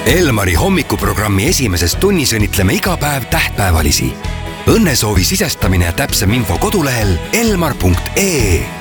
Elmari hommikuprogrammi esimeses tunnis õnnitleme iga päev tähtpäevalisi. Õnnesoovi sisestamine ja täpsem info kodulehel elmar.ee.